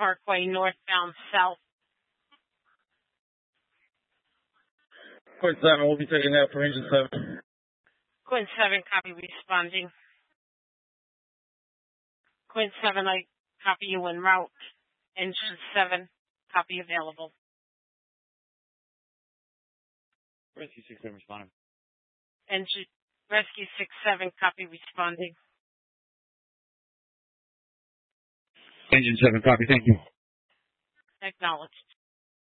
Parkway, northbound south. Quinn 7, we'll be taking that for engine 7. Quinn 7, copy responding. Quinn 7, I copy you en route. Engine 7, copy available. Rescue 6-7 responding. Engine Rescue 6-7, copy responding. Engine 7, copy, thank you. Acknowledged.